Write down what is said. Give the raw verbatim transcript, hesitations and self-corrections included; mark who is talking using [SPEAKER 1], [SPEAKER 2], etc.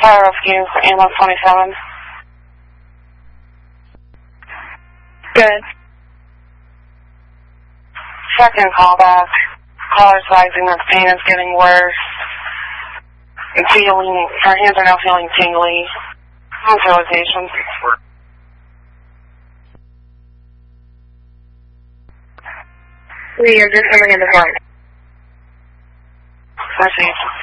[SPEAKER 1] Fire rescue for ambulance twenty-seven.
[SPEAKER 2] Good.
[SPEAKER 1] Second callback. Caller's advising that pain is getting worse. And feeling, her hands are now feeling tingly. Visualization.
[SPEAKER 2] We are just coming in the front.
[SPEAKER 1] Proceed.